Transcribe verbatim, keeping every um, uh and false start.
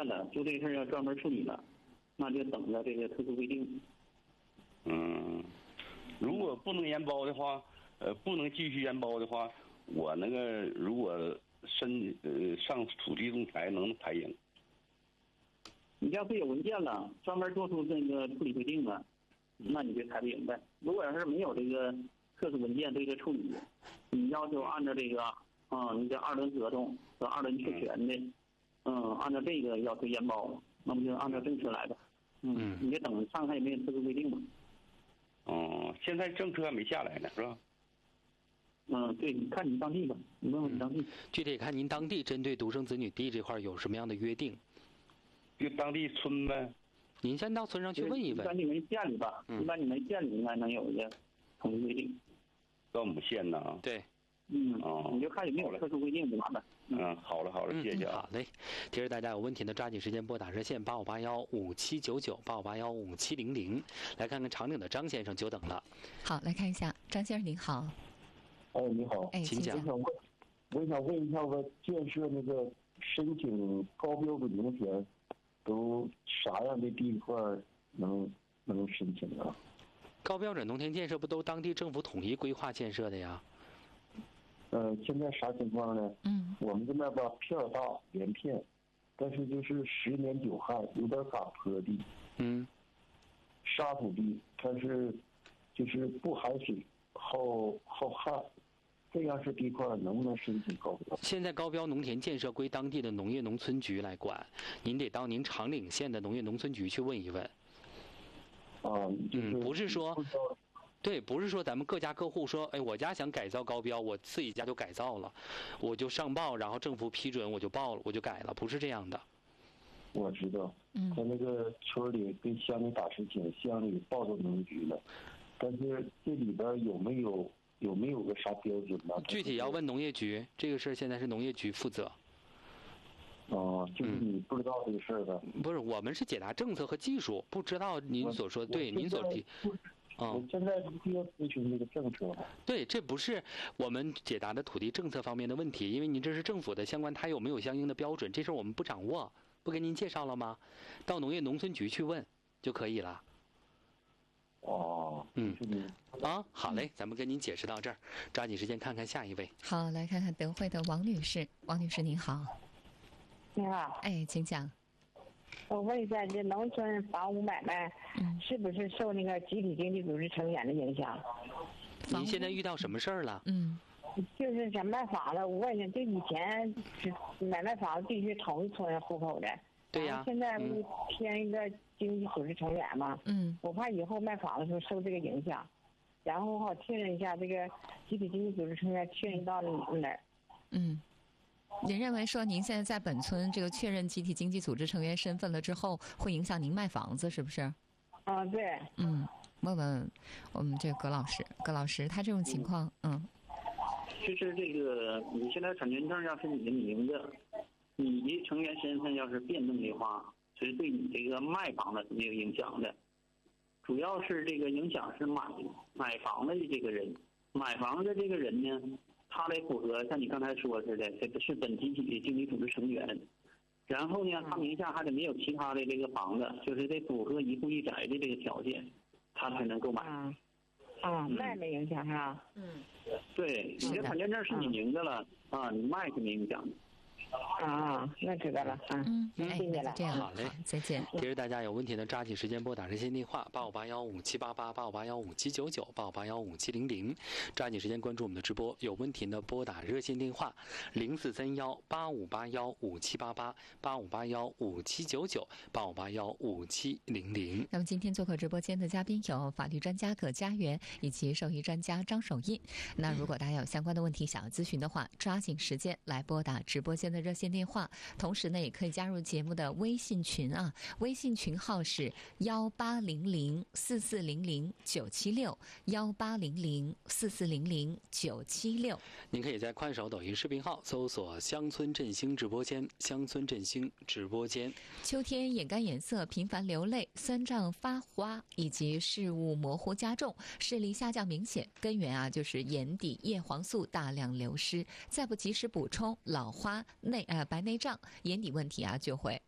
件了，就这事儿要专门处理了，那就等着这个特殊规定。 嗯，如果不能延包的话，呃，不能继续延包的话，我那个如果申呃上土地仲裁能裁赢？ 你要是有文件了，专门做出这个处理规定了，那你就裁不赢呗。如果要是没有这个特殊文件对这处理，你要求按照这个啊，你这二轮合同和二轮确权的，嗯，按照这个要求延包，那么就按照政策来吧。嗯，你就等看看有没有特殊规定嘛。 哦，现在政策还没下来呢，是吧？ 嗯，对，你看你当地吧，你问问你当地。 具体看您当地针对独生子女地这块有什么样的约定？ 就当地村呗。 您先到村上去问一问。 一般你们县里吧，一般你们县里应该能有一个统一规定。 到我们县呢？ 对。 嗯，哦，你就看有没有特殊规定就完了。 嗯，好了好了，谢谢啊。 好嘞，提示大家有问题的抓紧时间拨打热线八五八幺五七九九八五八幺五七零零，来看看长岭的张先生久等了。 好，来看一下，张先生您好。 哎，你好。 哎， 请讲。 我想问，我想问一下，我建设那个申请高标准农田，都啥样的地块能能申请啊？ 高标准农田建设不都当地政府统一规划建设的呀？ 呃，现在啥情况呢？ 嗯， 我们这边吧片儿大连片，但是就是十年九旱，有点嘎坡地， 嗯， 沙土地，但是就是不含水，好好旱，这样式地块能不能申请高标？ 现在高标农田建设归当地的农业农村局来管，您得到您长岭县的农业农村局去问一问。 啊，就是、 嗯，不是说。对，不是说咱们各家各户说，哎，我家想改造高标，我自己家就改造了，我就上报，然后政府批准，我就报了，我就改了，不是这样的。 我知道， 嗯， 在那个村里跟乡里打申请，乡里报到农局了，但是这里边有没有有没有个啥标准呢？ 具体要问农业局，这个事儿现在是农业局负责。 哦、呃，就是你不知道这个事儿的、 嗯。不是，我们是解答政策和技术，不知道您所说，对您所提。 嗯，我现在就要咨询这个政策。 对，这不是我们解答的土地政策方面的问题，因为您这是政府的相关，它有没有相应的标准，这事儿我们不掌握，不跟您介绍了吗？到农业农村局去问就可以了。 哦， 嗯，啊，好嘞，咱们跟您解释到这儿，抓紧时间看看下一位。 好，来看看德惠的王女士，王女士您好。 你好。 哎，请讲。 我问一下，这农村房屋买卖是不是受那个集体经济组织成员的影响？ 您现在遇到什么事儿了？ 嗯， 就是想卖房子，我问一下，就以前是买卖房子必须同一村户口的， 对呀、啊， 现在不添一个经济组织成员吗？ 嗯， 我怕以后卖房子时候受这个影响，然后我好确认一下这个集体经济组织成员确认到哪儿？ 嗯。您认为说您现在在本村这个确认集体经济组织成员身份了之后，会影响您卖房子，是不是？ 啊，对。 嗯，问问我们这个葛老师，葛老师他这种情况，嗯， 就是这个你现在产权证要是你的名字，你的成员身份要是变动的话，是对你这个卖房子是没有影响的，主要是这个影响是买买房子的这个人，买房子这个人呢。他得符合像你刚才说似的，这个是本集体经济组织成员。然后呢，他名下还得没有其他的这个房子，就是得符合一户一宅的这个条件，他才能购买。 啊，啊，卖没影响是吧？ 嗯， 对，你的产权证是你名字了啊，你卖是没影响的。 啊，那知道了啊。 嗯， 谢谢了。 这样好嘞， 再见。 提示大家有问题的抓紧时间拨打热线电话八五八幺五七八八八五八幺五七九九八五八幺五七零零，抓紧时间关注我们的直播。有问题呢，拨打热线电话零四三幺八五八幺五七八八八五八幺五七九九八五八幺五七零零。 那么今天做客直播间的嘉宾有法律专家葛家园以及兽医专家张守印。那如果大家有相关的问题想要咨询的话，抓紧时间来拨打直播间的热线电话，同时呢也可以加入节目的微信群啊，微信群号是幺八零零四四零零九七六幺八零零四四零零九七六。 您可以在快手、抖音视频号搜索乡村振兴直播间，乡村振兴直播间。 秋天眼干眼涩、频繁流泪、酸胀发花以及视物模糊加重、视力下降明显，根源啊就是眼底叶黄素大量流失，再不及时补充，老花内呃白内障眼底问题啊就会